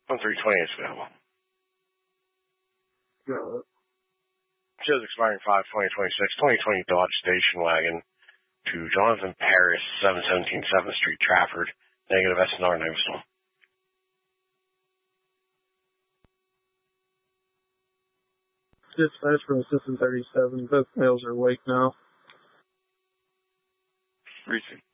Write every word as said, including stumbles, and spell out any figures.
one three twenty is available. Got it. Shows expiring five twenty twenty-six, twenty twenty Dodge Station Wagon to Jonathan Paris, seven seventeen seventh Street, Trafford. Negative S and R Navasol. Dispatch from Assistant thirty-seven. Both males are awake now. Recent.